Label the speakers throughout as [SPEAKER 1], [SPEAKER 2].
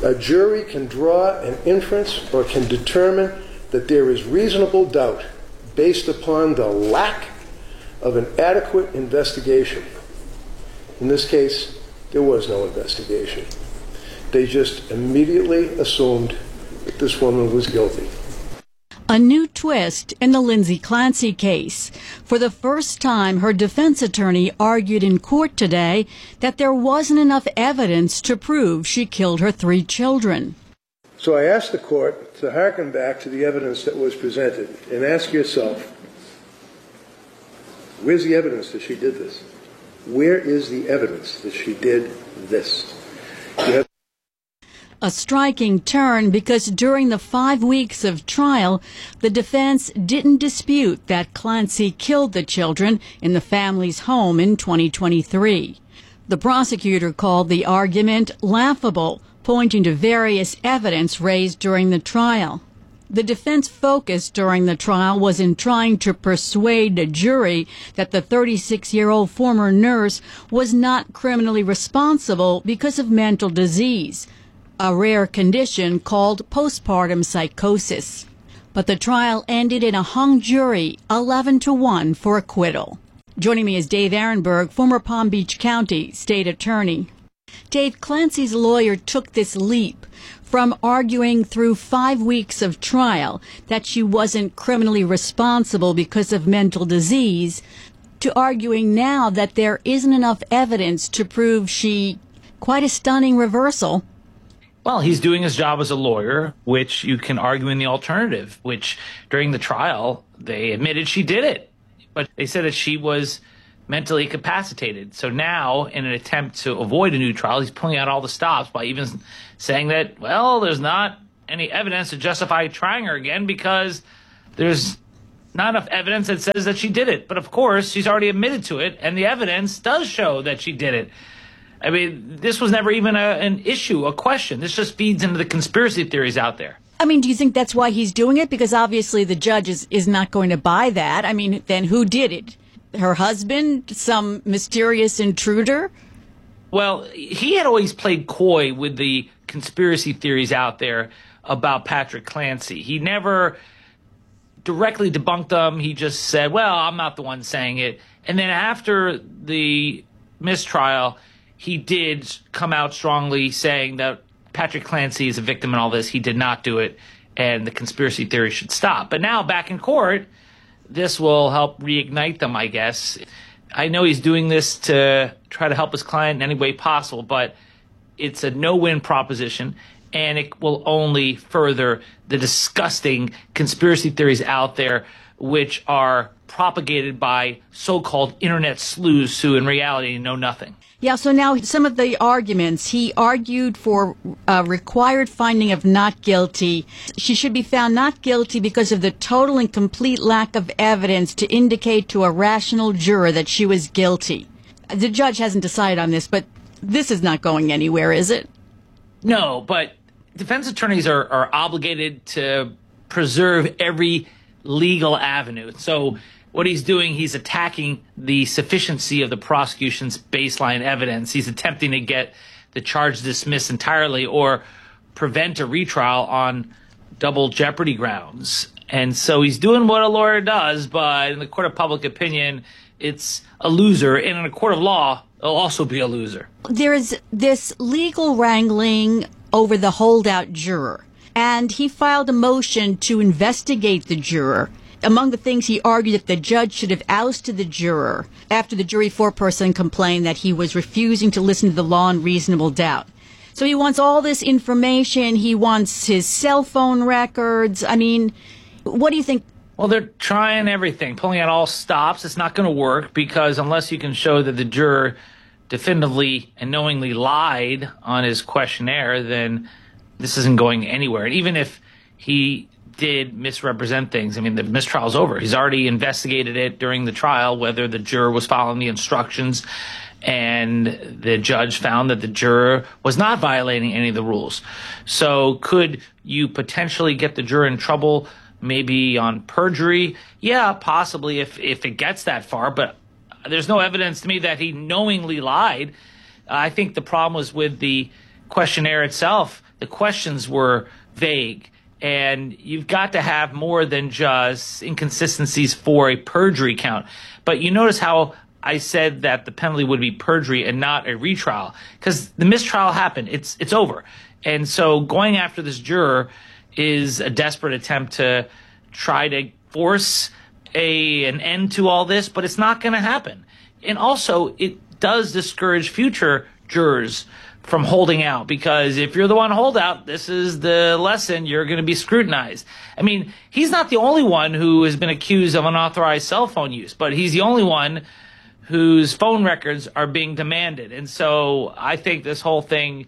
[SPEAKER 1] A jury can draw an inference or can determine that there is reasonable doubt based upon the lack of an adequate investigation. In this case, there was no investigation. They just immediately assumed that this woman was guilty.
[SPEAKER 2] A new twist in the Lindsay Clancy case. For the first time, her defense attorney argued in court today that there wasn't enough evidence to prove she killed her 3 children.
[SPEAKER 1] So I asked the court to hearken back to the evidence that was presented and ask yourself, where's the evidence that she did this? Where is the evidence that she did this?
[SPEAKER 2] A striking turn because during the 5 weeks of trial, the defense didn't dispute that Clancy killed the children in the family's home in 2023. The prosecutor called the argument laughable, pointing to various evidence raised during the trial. The defense focus during the trial was in trying to persuade a jury that the 36-year-old former nurse was not criminally responsible because of mental disease, a rare condition called postpartum psychosis. But the trial ended in a hung jury, 11-1 for acquittal. Joining me is Dave Ehrenberg, former Palm Beach County State Attorney. Dave, Clancy's lawyer took this leap from arguing through 5 weeks of trial that she wasn't criminally responsible because of mental disease to arguing now that there isn't enough evidence to prove she... Quite a stunning reversal.
[SPEAKER 3] Well, he's doing his job as a lawyer, which you can argue in the alternative, which during the trial, they admitted she did it. But they said that she was mentally incapacitated. So now, in an attempt to avoid a new trial, he's pulling out all the stops by even saying that, well, there's not any evidence to justify trying her again because there's not enough evidence that says that she did it. But of course, she's already admitted to it, and the evidence does show that she did it. I mean, this was never even an issue, a question. This just feeds into the conspiracy theories out there.
[SPEAKER 2] I mean, do you think that's why he's doing it? Because obviously the judge is not going to buy that. I mean, then who did it? Her husband? Some mysterious intruder?
[SPEAKER 3] Well, he had always played coy with the conspiracy theories out there about Patrick Clancy. He never directly debunked them. He just said, well, I'm not the one saying it. And then after the mistrial, he did come out strongly saying that Patrick Clancy is a victim in all this. He did not do it, and the conspiracy theory should stop. But now back in court, this will help reignite them, I guess. I know he's doing this to try to help his client in any way possible, but it's a no-win proposition, and it will only further the disgusting conspiracy theories out there, which are propagated by so-called internet sleuths who in reality know nothing.
[SPEAKER 2] Yeah, so now some of the arguments, he argued for a required finding of not guilty. She should be found not guilty because of the total and complete lack of evidence to indicate to a rational juror that she was guilty. The judge hasn't decided on this, but this is not going anywhere, is it?
[SPEAKER 3] No, but defense attorneys are obligated to preserve every legal avenue. So what he's doing, he's attacking the sufficiency of the prosecution's baseline evidence. He's attempting to get the charge dismissed entirely or prevent a retrial on double jeopardy grounds. And so he's doing what a lawyer does, but in the court of public opinion, it's a loser. And in a court of law, it'll also be a loser.
[SPEAKER 2] There is this legal wrangling over the holdout juror, and he filed a motion to investigate the juror. Among the things he argued that the judge should have ousted the juror after the jury foreperson complained that he was refusing to listen to the law on reasonable doubt. So he wants all this information. He wants his cell phone records. I mean, what do you think?
[SPEAKER 3] Well, they're trying everything, pulling out all stops. It's not going to work because unless you can show that the juror definitively and knowingly lied on his questionnaire, then this isn't going anywhere. And even if he did misrepresent things, I mean, the mistrial's over. He's already investigated it during the trial, whether the juror was following the instructions, and the judge found that the juror was not violating any of the rules. So could you potentially get the juror in trouble maybe on perjury? Yeah, possibly if it gets that far, but there's no evidence to me that he knowingly lied. I think the problem was with the questionnaire itself, the questions were vague. And you've got to have more than just inconsistencies for a perjury count. But you notice how I said that the penalty would be perjury and not a retrial, because the mistrial happened. It's over. And so going after this juror is a desperate attempt to try to force an end to all this, but it's not going to happen. And also, it does discourage future jurors from holding out, because if you're the one hold out, this is the lesson, you're going to be scrutinized. I mean, he's not the only one who has been accused of unauthorized cell phone use, but he's the only one whose phone records are being demanded. And so I think this whole thing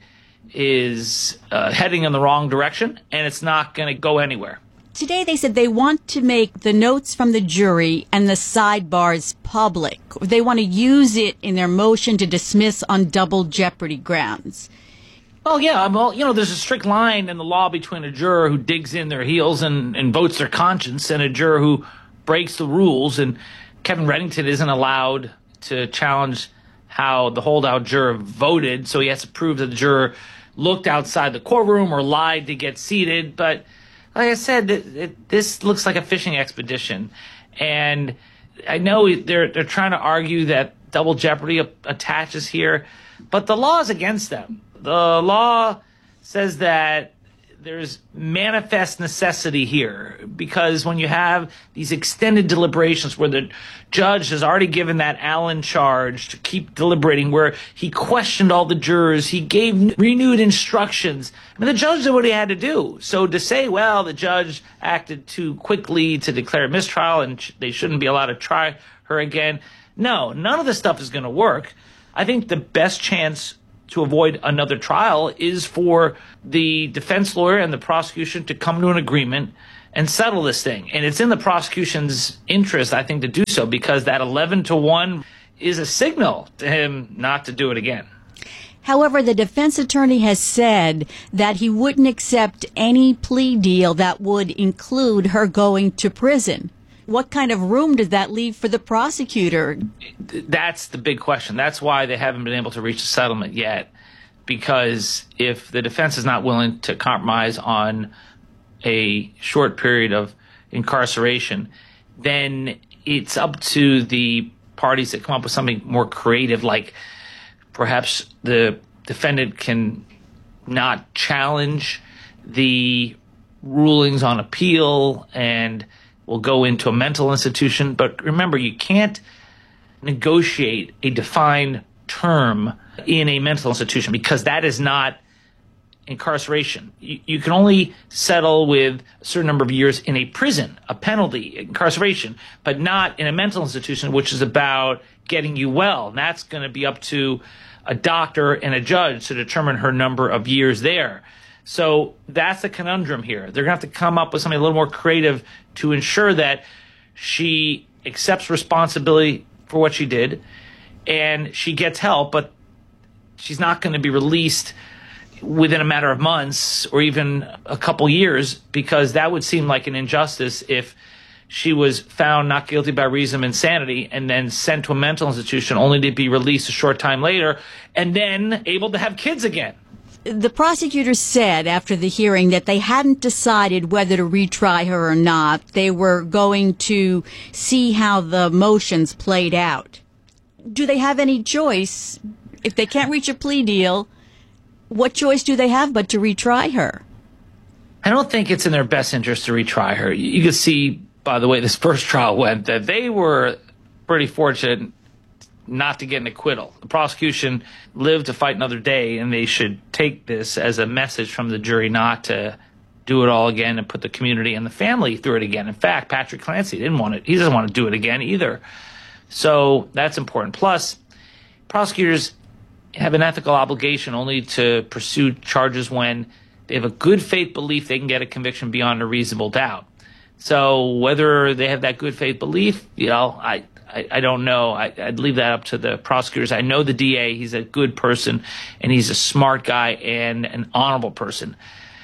[SPEAKER 3] is heading in the wrong direction, and it's not going to go anywhere.
[SPEAKER 2] Today they said they want to make the notes from the jury and the sidebars public. They want to use it in their motion to dismiss on double jeopardy grounds.
[SPEAKER 3] Well, yeah, there's a strict line in the law between a juror who digs in their heels and votes their conscience and a juror who breaks the rules. And Kevin Reddington isn't allowed to challenge how the holdout juror voted, so he has to prove that the juror looked outside the courtroom or lied to get seated. But like I said, this looks like a fishing expedition. And I know they're trying to argue that double jeopardy attaches here, but the law is against them. The law says that there's manifest necessity here, because when you have these extended deliberations where the judge has already given that Allen charge to keep deliberating, where he questioned all the jurors, he gave renewed instructions. I mean, the judge did what he had to do. So to say, well, the judge acted too quickly to declare a mistrial and they shouldn't be allowed to try her again. No, none of this stuff is going to work. I think the best chance to avoid another trial is for the defense lawyer and the prosecution to come to an agreement and settle this thing. And it's in the prosecution's interest, I think, to do so, because that 11-1 is a signal to him not to do it again.
[SPEAKER 2] However, the defense attorney has said that he wouldn't accept any plea deal that would include her going to prison. What kind of room does that leave for the prosecutor?
[SPEAKER 3] That's the big question. That's why they haven't been able to reach a settlement yet, because if the defense is not willing to compromise on a short period of incarceration, then it's up to the parties that come up with something more creative, like perhaps the defendant can not challenge the rulings on appeal and will go into a mental institution. But remember, you can't negotiate a defined term in a mental institution, because that is not incarceration. You can only settle with a certain number of years in a prison, a penalty, incarceration, but not in a mental institution, which is about getting you well. And that's going to be up to a doctor and a judge to determine her number of years there. So that's the conundrum here. They're going to have to come up with something a little more creative to ensure that she accepts responsibility for what she did and she gets help, but she's not going to be released within a matter of months or even a couple years, because that would seem like an injustice if she was found not guilty by reason of insanity and then sent to a mental institution only to be released a short time later and then able to have kids again.
[SPEAKER 2] The prosecutor said after the hearing that they hadn't decided whether to retry her or not. They were going to see how the motions played out. Do they have any choice? If they can't reach a plea deal, what choice do they have but to retry her?
[SPEAKER 3] I don't think it's in their best interest to retry her. You can see, by the way this first trial went, that they were pretty fortunate not to get an acquittal. The prosecution lived to fight another day, and they should take this as a message from the jury not to do it all again and put the community and the family through it again. In fact, Patrick Clancy didn't want it. He doesn't want to do it again either. So that's important. Plus, prosecutors have an ethical obligation only to pursue charges when they have a good faith belief they can get a conviction beyond a reasonable doubt. So whether they have that good faith belief, I don't know. I'd leave that up to the prosecutors. I know the DA. He's a good person, and he's a smart guy and an honorable person,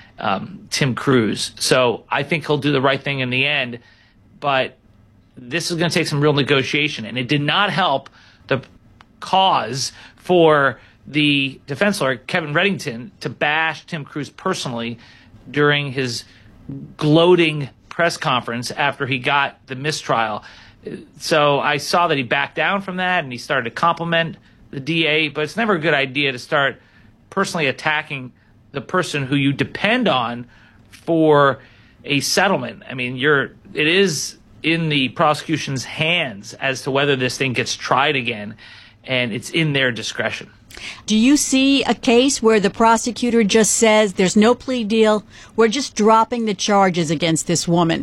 [SPEAKER 3] Tim Cruz. So I think he'll do the right thing in the end, but this is going to take some real negotiation, and it did not help the cause for the defense lawyer, Kevin Reddington, to bash Tim Cruz personally during his gloating press conference after he got the mistrial. So I saw that he backed down from that and he started to compliment the DA, but it's never a good idea to start personally attacking the person who you depend on for a settlement. I mean, it is in the prosecution's hands as to whether this thing gets tried again, and it's in their discretion.
[SPEAKER 2] Do you see a case where the prosecutor just says there's no plea deal, we're just dropping the charges against this woman?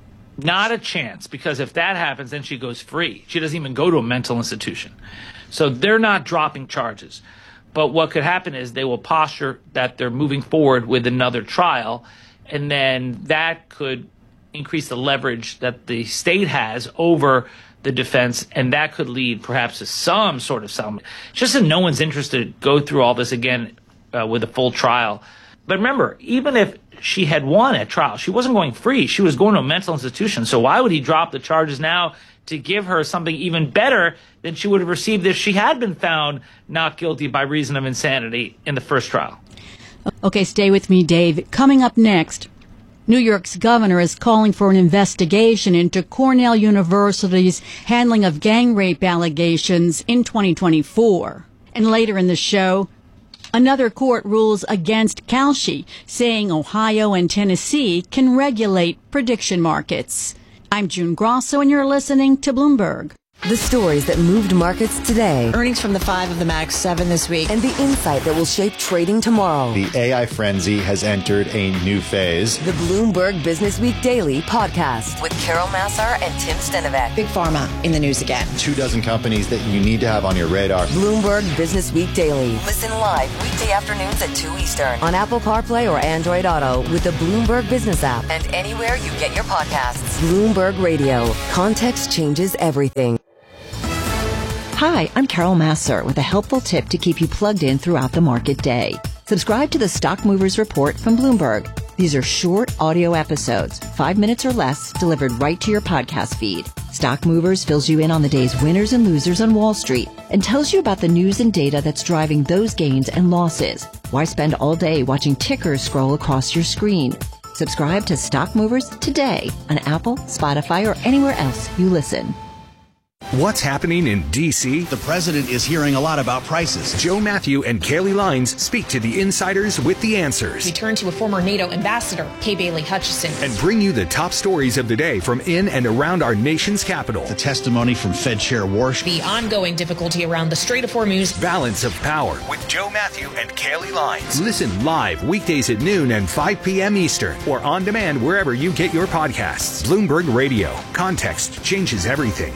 [SPEAKER 3] Not a chance, because if that happens, then she goes free. She doesn't even go to a mental institution. So they're not dropping charges. But what could happen is they will posture that they're moving forward with another trial, and then that could increase the leverage that the state has over the defense, and that could lead perhaps to some sort of settlement. It's just in no one's interest to go through all this again with a full trial. But remember, even if she had won at trial, she wasn't going free. She was going to a mental institution. So why would he drop the charges now to give her something even better than she would have received if she had been found not guilty by reason of insanity in the first trial?
[SPEAKER 2] Okay, stay with me, Dave. Coming up next, New York's governor is calling for an investigation into Cornell University's handling of gang rape allegations in 2024. And later in the show, another court rules against Kalshi, saying Ohio and Tennessee can regulate prediction markets. I'm June Grosso, and you're listening to Bloomberg.
[SPEAKER 4] The stories that moved markets today.
[SPEAKER 5] Earnings from the 5 of the Max 7 this week.
[SPEAKER 4] And the insight that will shape trading tomorrow.
[SPEAKER 6] The AI frenzy has entered a new phase.
[SPEAKER 4] The Bloomberg Business Week Daily podcast with Carol Massar and Tim Stenovec.
[SPEAKER 5] Big Pharma in the news again.
[SPEAKER 6] 24 companies that you need to have on your radar.
[SPEAKER 4] Bloomberg Business Week Daily. Listen live weekday afternoons at 2 Eastern on Apple CarPlay or Android Auto with the Bloomberg Business app and anywhere you get your podcasts. Bloomberg Radio. Context changes everything.
[SPEAKER 7] Hi, I'm Carol Massar with a helpful tip to keep you plugged in throughout the market day. Subscribe to the Stock Movers Report from Bloomberg. These are short audio episodes, 5 minutes or less, delivered right to your podcast feed. Stock Movers fills you in on the day's winners and losers on Wall Street and tells you about the news and data that's driving those gains and losses. Why spend all day watching tickers scroll across your screen? Subscribe to Stock Movers today on Apple, Spotify, or anywhere else you listen.
[SPEAKER 8] What's happening in D.C.?
[SPEAKER 9] The president is hearing a lot about prices.
[SPEAKER 8] Joe Matthew and Kaylee Lines speak to the insiders with the answers.
[SPEAKER 10] We turn to a former NATO ambassador, Kay Bailey Hutchison,
[SPEAKER 8] and bring you the top stories of the day from in and around our nation's capital.
[SPEAKER 9] The testimony from Fed Chair Warsh.
[SPEAKER 10] The ongoing difficulty around the Strait of Hormuz.
[SPEAKER 8] Balance of Power with Joe Matthew and Kaylee Lines. Listen live weekdays at noon and 5 p.m. Eastern or on demand wherever you get your podcasts. Bloomberg Radio. Context changes everything.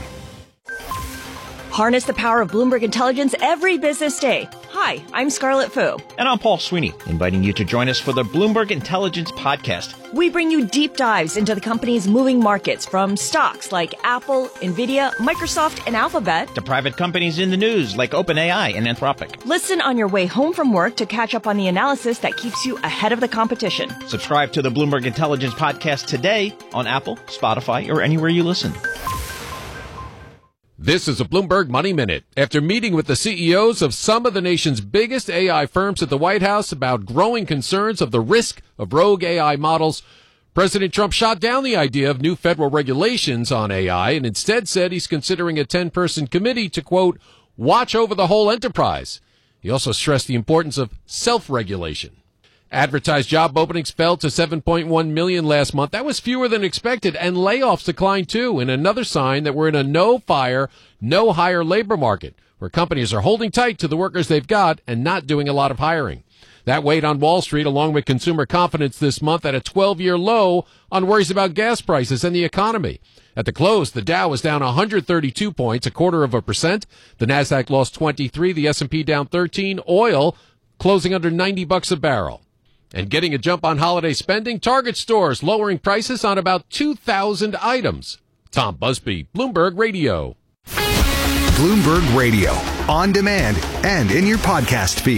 [SPEAKER 11] Harness the power of Bloomberg Intelligence every business day. Hi, I'm Scarlett Fu.
[SPEAKER 12] And I'm Paul Sweeney, inviting you to join us for the Bloomberg Intelligence Podcast.
[SPEAKER 11] We bring you deep dives into the company's moving markets, from stocks like Apple, Nvidia, Microsoft, and Alphabet,
[SPEAKER 12] to private companies in the news like OpenAI and Anthropic.
[SPEAKER 11] Listen on your way home from work to catch up on the analysis that keeps you ahead of the competition.
[SPEAKER 12] Subscribe to the Bloomberg Intelligence Podcast today on Apple, Spotify, or anywhere you listen.
[SPEAKER 13] This is a Bloomberg Money Minute. After meeting with the CEOs of some of the nation's biggest AI firms at the White House about growing concerns of the risk of rogue AI models, President Trump shot down the idea of new federal regulations on AI and instead said he's considering a 10-person committee to, quote, watch over the whole enterprise. He also stressed the importance of self-regulation. Advertised job openings fell to 7.1 million last month. That was fewer than expected, and layoffs declined too, in another sign that we're in a no-fire, no-hire labor market, where companies are holding tight to the workers they've got and not doing a lot of hiring. That weighed on Wall Street, along with consumer confidence this month at a 12-year low on worries about gas prices and the economy. At the close, the Dow was down 132 points, 0.25%. The Nasdaq lost 23, the S&P down 13. Oil closing under $90 a barrel. And getting a jump on holiday spending, Target stores lowering prices on about 2,000 items. Tom Busby, Bloomberg Radio.
[SPEAKER 8] Bloomberg Radio, on demand and in your podcast feed.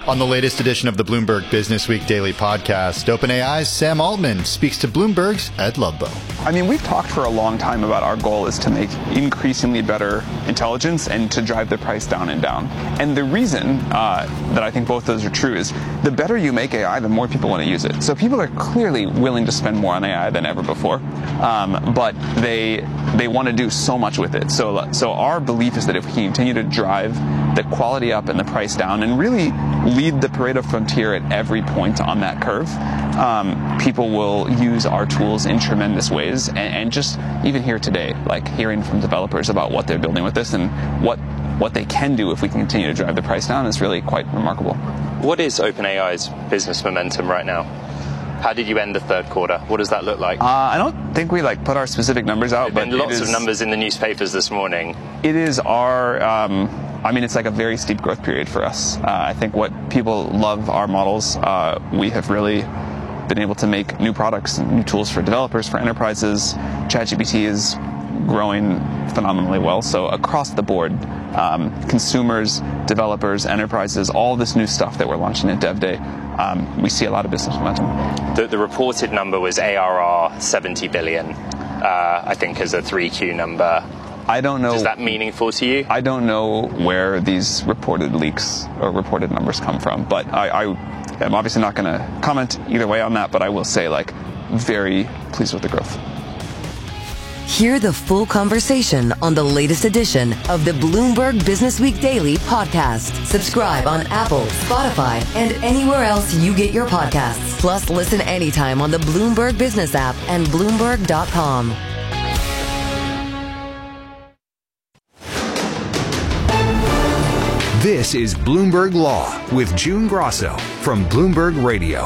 [SPEAKER 6] On the latest edition of the Bloomberg Business Week Daily Podcast, OpenAI's Sam Altman speaks to Bloomberg's Ed Ludlow.
[SPEAKER 14] I mean, we've talked for a long time about our goal is to make increasingly better intelligence and to drive the price down and down. And the reason that I think both those are true is the better you make AI, the more people want to use it. So people are clearly willing to spend more on AI than ever before, but they want to do so much with it. So our belief is that if we continue to drive the quality up and the price down and really lead the Pareto frontier at every point on that curve, people will use our tools in tremendous ways. And just even here today, like hearing from developers about what they're building with this and what they can do if we can continue to drive the price down is really quite remarkable.
[SPEAKER 15] What is OpenAI's business momentum right now? How did you end the third quarter? What does that look like?
[SPEAKER 14] I don't think we put our specific numbers out,
[SPEAKER 15] but lots of numbers in the newspapers this morning.
[SPEAKER 14] It is our. It's like a very steep growth period for us. I think what people love our models. We have really been able to make new products and new tools for developers, for enterprises. ChatGPT is growing phenomenally well. So across the board, consumers, developers, enterprises, all this new stuff that we're launching at Dev Day, we see a lot of business momentum.
[SPEAKER 15] The reported number was ARR 70 billion, I think, as a 3Q number.
[SPEAKER 14] I don't know.
[SPEAKER 15] Is that meaningful to you?
[SPEAKER 14] I don't know where these reported leaks or reported numbers come from, but I am obviously not going to comment either way on that, but I will say, very pleased with the growth.
[SPEAKER 4] Hear the full conversation on the latest edition of the Bloomberg Business Week Daily podcast. Subscribe on Apple, Spotify, and anywhere else you get your podcasts. Plus, listen anytime on the Bloomberg Business app and Bloomberg.com.
[SPEAKER 8] This is Bloomberg Law with June Grosso from Bloomberg Radio.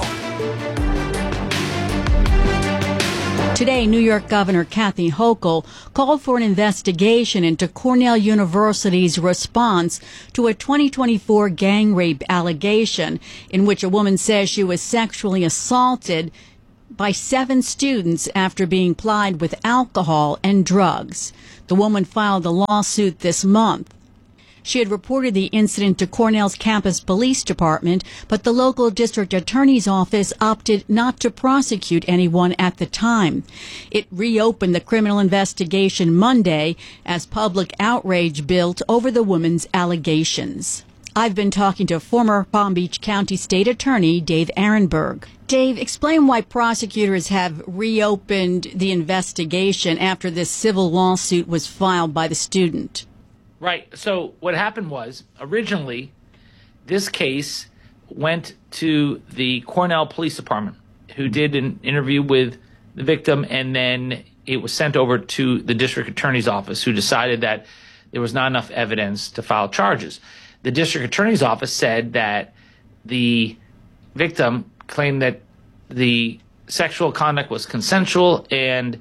[SPEAKER 2] Today, New York Governor Kathy Hochul called for an investigation into Cornell University's response to a 2024 gang rape allegation in which a woman says she was sexually assaulted by 7 students after being plied with alcohol and drugs. The woman filed a lawsuit this month. She had reported the incident to Cornell's campus police department, but the local district attorney's office opted not to prosecute anyone at the time. It reopened the criminal investigation Monday as public outrage built over the woman's allegations. I've been talking to former Palm Beach County State Attorney Dave Arenberg. Dave, explain why prosecutors have reopened the investigation after this civil lawsuit was filed by the student.
[SPEAKER 3] Right. So what happened was, originally, this case went to the Cornell Police Department, who did an interview with the victim, and then it was sent over to the district attorney's office, who decided that there was not enough evidence to file charges. The district attorney's office said that the victim claimed that the sexual conduct was consensual and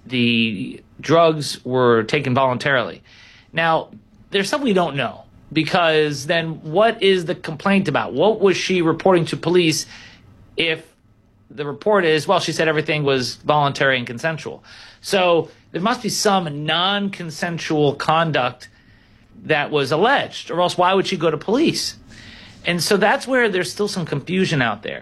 [SPEAKER 3] the drugs were taken voluntarily. Now, there's something we don't know, because then what is the complaint about? What was she reporting to police if the report is, well, she said everything was voluntary and consensual? So there must be some non-consensual conduct that was alleged, or else why would she go to police? And so that's where there's still some confusion out there.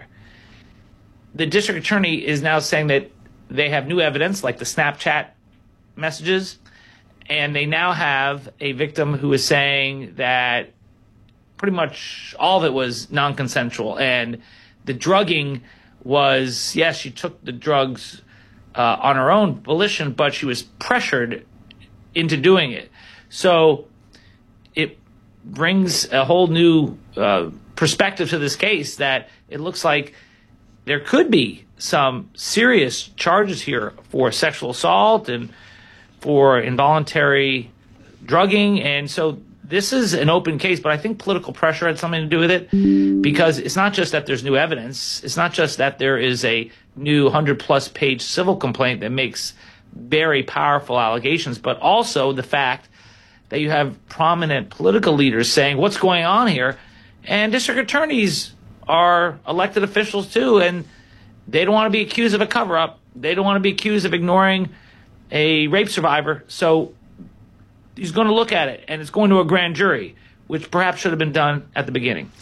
[SPEAKER 3] The district attorney is now saying that they have new evidence, like the Snapchat messages, and they now have a victim who is saying that pretty much all of it was non-consensual. And the drugging was, yes, she took the drugs on her own volition, but she was pressured into doing it. So it brings a whole new perspective to this case, that it looks like there could be some serious charges here for sexual assault and for involuntary drugging. And so this is an open case, but I think political pressure had something to do with it, because it's not just that there's new evidence. It's not just that there is a new 100-plus page civil complaint that makes very powerful allegations, but also the fact that you have prominent political leaders saying what's going on here. And district attorneys are elected officials too, and they don't want to be accused of a cover-up. They don't want to be accused of ignoring a rape survivor. So he's going to look at it, and it's going to a grand jury, which perhaps should have been done at the beginning.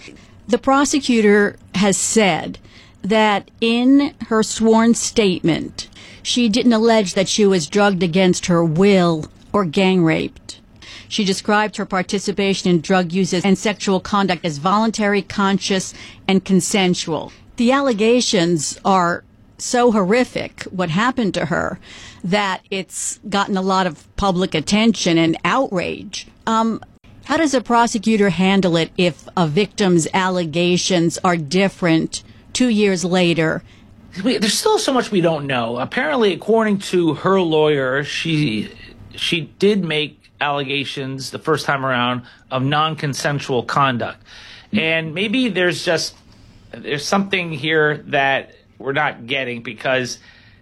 [SPEAKER 2] The prosecutor has said that in her sworn statement, she didn't allege that she was drugged against her will or gang raped. She described her participation in drug use and sexual conduct as voluntary, conscious, and consensual. The allegations are so horrific, what happened to her, that it's gotten a lot of public attention and outrage. How does a prosecutor handle it if a victim's allegations are different 2 years later?
[SPEAKER 3] There's still so much we don't know. Apparently, according to her lawyer, she did make allegations the first time around of non-consensual conduct. And maybe there's something here that we're not getting, because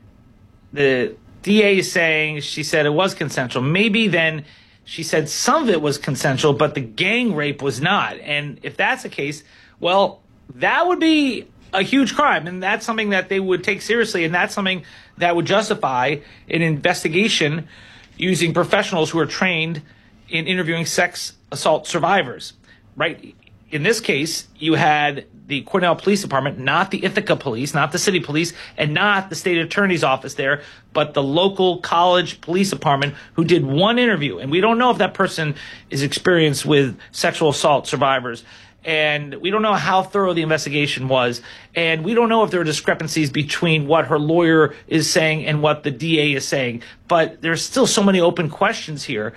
[SPEAKER 3] the DA is saying she said it was consensual. Maybe then she said some of it was consensual, but the gang rape was not. And if that's the case, well, that would be a huge crime, and that's something that they would take seriously, and that's something that would justify an investigation using professionals who are trained in interviewing sex assault survivors, right? In this case, you had the Cornell Police Department, not the Ithaca Police, not the city police, and not the state attorney's office there, but the local college police department who did one interview. And we don't know if that person is experienced with sexual assault survivors. And we don't know how thorough the investigation was. And we don't know if there are discrepancies between what her lawyer is saying and what the DA is saying. But there's still so many open questions here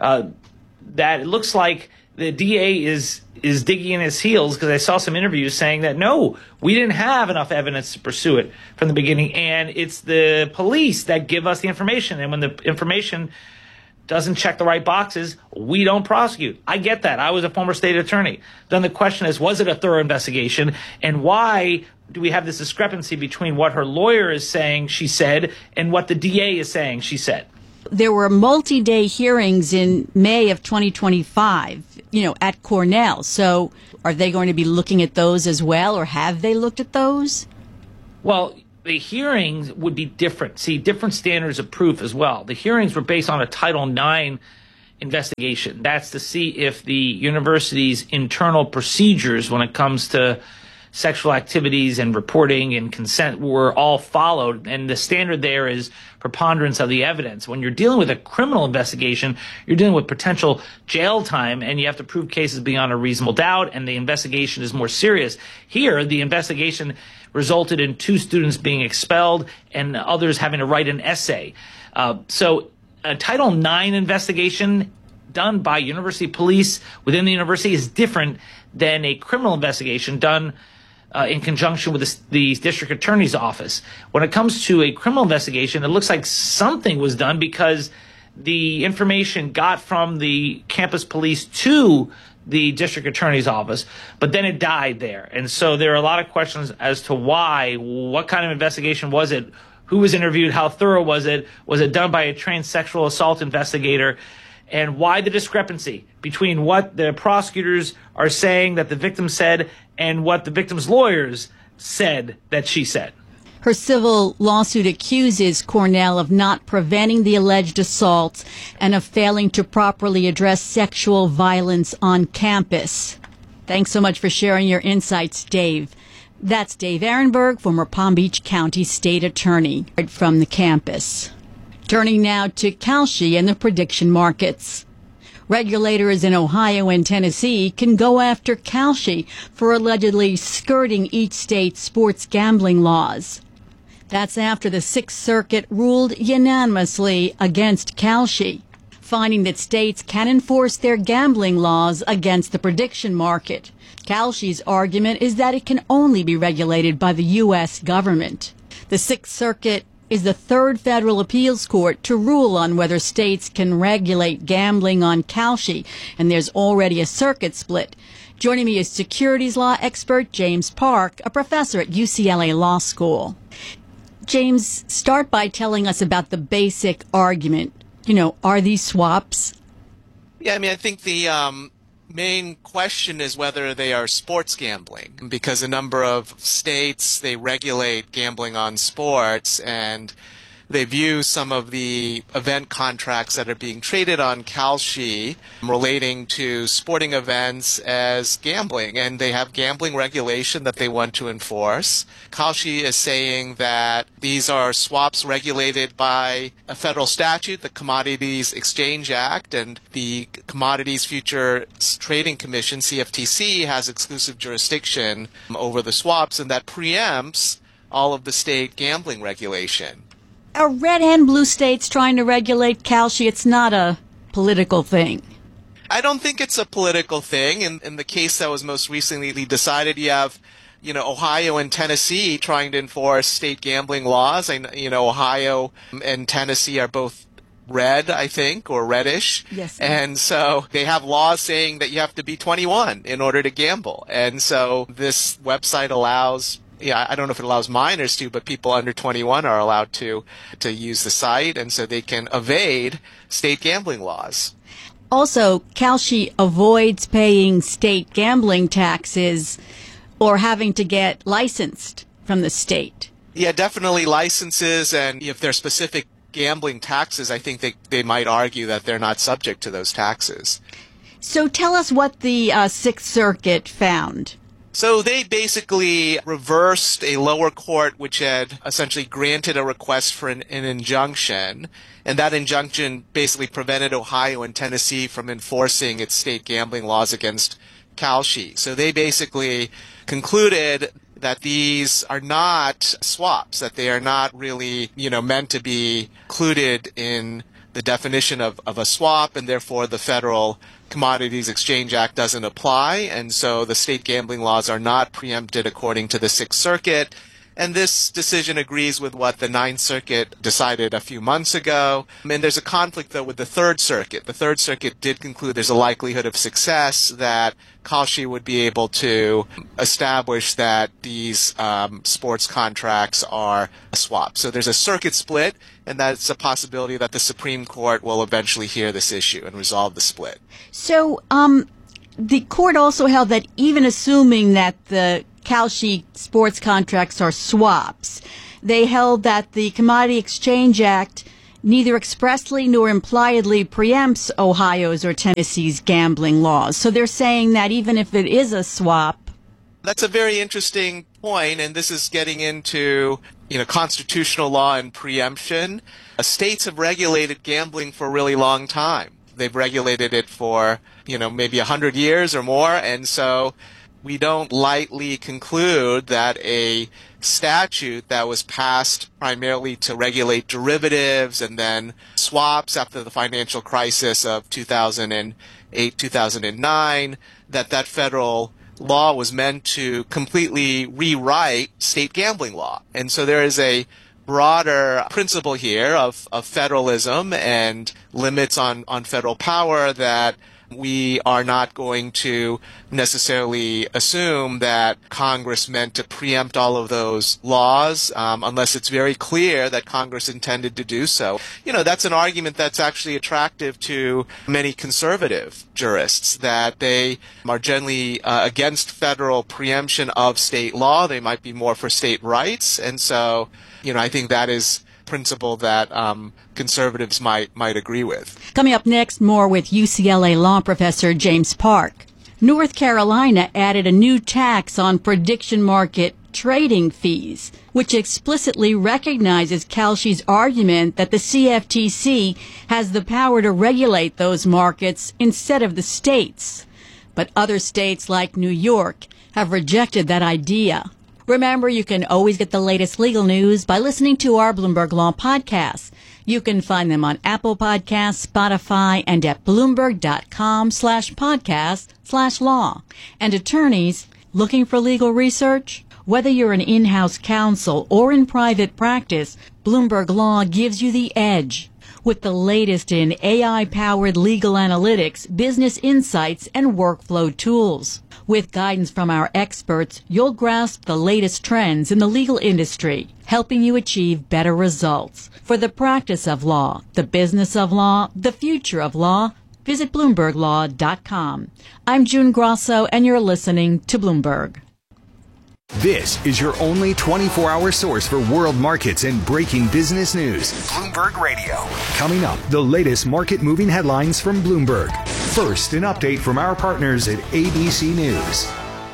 [SPEAKER 3] that it looks like the DA is digging in his heels, because I saw some interviews saying that, no, we didn't have enough evidence to pursue it from the beginning. And it's the police that give us the information. And when the information doesn't check the right boxes, we don't prosecute. I get that. I was a former state attorney. Then the question is, was it a thorough investigation? And why do we have this discrepancy between what her lawyer is saying she said and what the DA is saying she said?
[SPEAKER 2] There were multi-day hearings in May of 2025, at Cornell. So are they going to be looking at those as well, or have they looked at those?
[SPEAKER 3] Well, the hearings would be different. See, different standards of proof as well. The hearings were based on a Title IX investigation. That's to see if the university's internal procedures when it comes to sexual activities and reporting and consent were all followed. And the standard there is preponderance of the evidence. When you're dealing with a criminal investigation, you're dealing with potential jail time, and you have to prove cases beyond a reasonable doubt, and the investigation is more serious. Here, the investigation resulted in 2 students being expelled and others having to write an essay. So a Title IX investigation done by university police within the university is different than a criminal investigation done in conjunction with the district attorney's office. When it comes to a criminal investigation, it looks like something was done, because the information got from the campus police to the district attorney's office, but then it died there. And so there are a lot of questions as to why. What kind of investigation was it? Who was interviewed? How thorough was it? Was it done by a trained sexual assault investigator? And why the discrepancy between what the prosecutors are saying that the victim said and what the victim's lawyers said that she said?
[SPEAKER 2] Her civil lawsuit accuses Cornell of not preventing the alleged assaults and of failing to properly address sexual violence on campus. Thanks so much for sharing your insights, Dave. That's Dave Ehrenberg, former Palm Beach County State Attorney, from the campus. Turning now to Kalshi and the prediction markets. Regulators in Ohio and Tennessee can go after Kalshi for allegedly skirting each state's sports gambling laws. That's after the Sixth Circuit ruled unanimously against Kalshi, finding that states can enforce their gambling laws against the prediction market. Kalshi's argument is that it can only be regulated by the U.S. government. The Sixth Circuit is the third federal appeals court to rule on whether states can regulate gambling on Kalshi, and there's already a circuit split. Joining me is securities law expert James Park, a professor at UCLA Law School. James, start by telling us about the basic argument. Are these swaps?
[SPEAKER 16] Yeah, I think the main question is whether they are sports gambling, because a number of states, they regulate gambling on sports, and They view some of the event contracts that are being traded on Kalshi relating to sporting events as gambling, and they have gambling regulation that they want to enforce. Kalshi is saying that these are swaps regulated by a federal statute, the Commodities Exchange Act, and the Commodities Futures Trading Commission, CFTC, has exclusive jurisdiction over the swaps, and that preempts all of the state gambling regulation.
[SPEAKER 2] Are red and blue states trying to regulate Kalshi? It's not a political thing.
[SPEAKER 16] I don't think it's a political thing. In the case that was most recently decided, you have, Ohio and Tennessee trying to enforce state gambling laws. Ohio and Tennessee are both red, I think, or reddish.
[SPEAKER 2] Yes.
[SPEAKER 16] And so they have laws saying that you have to be 21 in order to gamble. And so this website allows, I don't know if it allows minors to, but people under 21 are allowed to use the site, and so they can evade state gambling laws.
[SPEAKER 2] Also, Kalshi avoids paying state gambling taxes or having to get licensed from the state.
[SPEAKER 16] Yeah, definitely licenses, and if they're specific gambling taxes, I think they might argue that they're not subject to those taxes.
[SPEAKER 2] So tell us what the Sixth Circuit found.
[SPEAKER 16] So they basically reversed a lower court which had essentially granted a request for an injunction, and that injunction basically prevented Ohio and Tennessee from enforcing its state gambling laws against Kalshi. So they basically concluded that these are not swaps, that they are not really, meant to be included in the definition of a swap, and therefore the Federal Commodities Exchange Act doesn't apply, and so the state gambling laws are not preempted according to the Sixth Circuit. And this decision agrees with what the Ninth Circuit decided a few months ago. And there's a conflict, though, with the Third Circuit. The Third Circuit did conclude there's a likelihood of success that Kalshi would be able to establish that these sports contracts are a swap. So there's a circuit split, and that's a possibility that the Supreme Court will eventually hear this issue and resolve the split.
[SPEAKER 2] So the court also held that even assuming that the Kalshi sports contracts are swaps, they held that the Commodity Exchange Act neither expressly nor impliedly preempts Ohio's or Tennessee's gambling laws. So they're saying that even if it is a swap.
[SPEAKER 16] That's a very interesting point, and this is getting into, constitutional law and preemption. States have regulated gambling for a really long time. They've regulated it for, maybe 100 years or more, and so we don't lightly conclude that a statute that was passed primarily to regulate derivatives and then swaps after the financial crisis of 2008, 2009, that federal law was meant to completely rewrite state gambling law. And so there is a broader principle here of federalism and limits on federal power that we are not going to necessarily assume that Congress meant to preempt all of those laws unless it's very clear that Congress intended to do so. That's an argument that's actually attractive to many conservative jurists, that they are generally against federal preemption of state law. They might be more for state rights. And so, I think that is principle that conservatives might agree with.
[SPEAKER 2] Coming up next, more with UCLA law professor James Park. North Carolina added a new tax on prediction market trading fees, which explicitly recognizes Kalshi's argument that the CFTC has the power to regulate those markets instead of the states. But other states like New York have rejected that idea. Remember, you can always get the latest legal news by listening to our Bloomberg Law podcasts. You can find them on Apple Podcasts, Spotify, and at Bloomberg.com/podcast/law. And attorneys looking for legal research? Whether you're an in-house counsel or in private practice, Bloomberg Law gives you the edge. With the latest in AI-powered legal analytics, business insights, and workflow tools. With guidance from our experts, you'll grasp the latest trends in the legal industry, helping you achieve better results. For the practice of law, the business of law, the future of law, visit BloombergLaw.com. I'm June Grosso, and you're listening to Bloomberg.
[SPEAKER 8] This is your only 24-hour source for world markets and breaking business news. Bloomberg Radio. Coming up, the latest market-moving headlines from Bloomberg. First, an update from our partners at ABC News.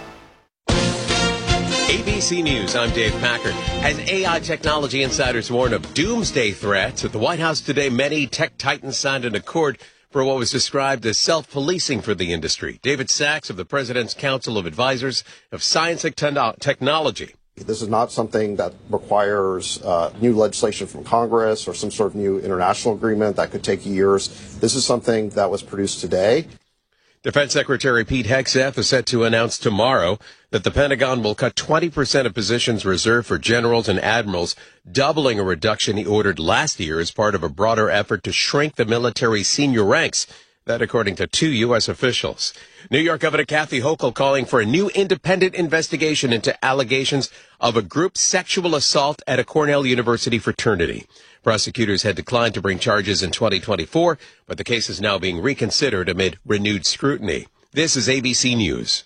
[SPEAKER 17] ABC News, I'm Dave Packard. As AI technology insiders warn of doomsday threats, at the White House today, many tech titans signed an accord for what was described as self-policing for the industry. David Sachs of the President's Council of Advisors of Science and Technology.
[SPEAKER 18] This is not something that requires new legislation from Congress or some sort of new international agreement that could take years. This is something that was produced today.
[SPEAKER 17] Defense Secretary Pete Hegseth is set to announce tomorrow that the Pentagon will cut 20% of positions reserved for generals and admirals, doubling a reduction he ordered last year as part of a broader effort to shrink the military's senior ranks. That according to 2 U.S. officials. New York Governor Kathy Hochul calling for a new independent investigation into allegations of a group sexual assault at a Cornell University fraternity. Prosecutors had declined to bring charges in 2024, but the case is now being reconsidered amid renewed scrutiny. This is ABC News.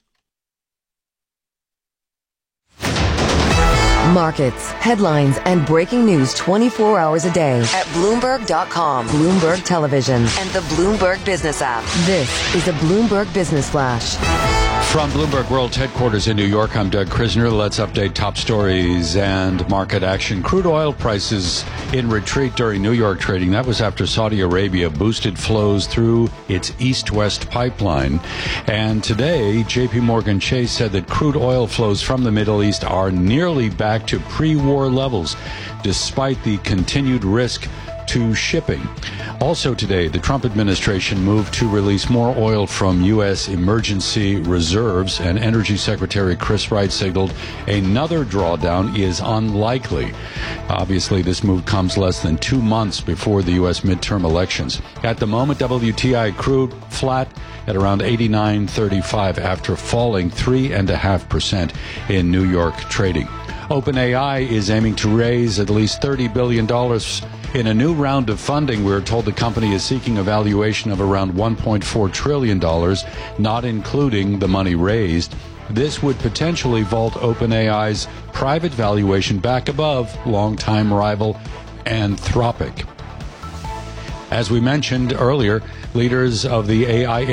[SPEAKER 4] Markets, headlines, and breaking news 24 hours a day at Bloomberg.com, Bloomberg Television, and the Bloomberg Business app. This is a Bloomberg Business Flash.
[SPEAKER 19] From Bloomberg World Headquarters in New York, I'm Doug Krisner. Let's update top stories and market action. Crude oil prices in retreat during New York trading. That was after Saudi Arabia boosted flows through its east-west pipeline. And today, J.P. Morgan Chase said that crude oil flows from the Middle East are nearly back to pre-war levels, despite the continued risk to shipping. Also today, the Trump administration moved to release more oil from U.S. emergency reserves, and Energy Secretary Chris Wright signaled another drawdown is unlikely. Obviously, this move comes less than 2 months before the U.S. midterm elections. At the moment, WTI crude flat at around $89.35 after falling 3.5% in New York trading. OpenAI is aiming to raise at least $30 billion in a new round of funding. We're told the company is seeking a valuation of around $1.4 trillion, not including the money raised. This would potentially vault OpenAI's private valuation back above longtime rival Anthropic. As we mentioned earlier, leaders of the AI